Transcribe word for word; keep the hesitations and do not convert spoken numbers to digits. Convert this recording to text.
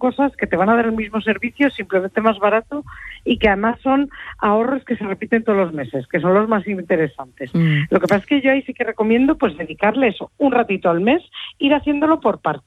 cosas que te van a dar el mismo servicio, simplemente más barato, y que además son ahorros que se repiten todos los meses, que son los más interesantes. Mm. Lo que pasa es que yo ahí sí que recomiendo pues dedicarle eso, un ratito al mes, ir haciéndolo por partes.